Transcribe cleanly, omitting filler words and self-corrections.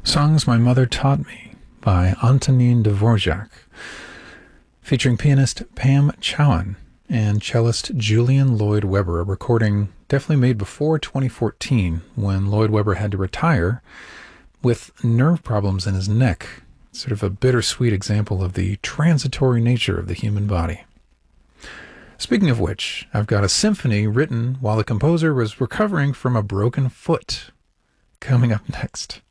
Songs My Mother Taught Me by Antonin Dvorak, featuring pianist Pam Chowan and cellist Julian Lloyd Webber, a recording definitely made before 2014 when Lloyd Webber had to retire with nerve problems in his neck. Sort of a bittersweet example of the transitory nature of the human body. Speaking of which, I've got a symphony written while the composer was recovering from a broken foot coming up next.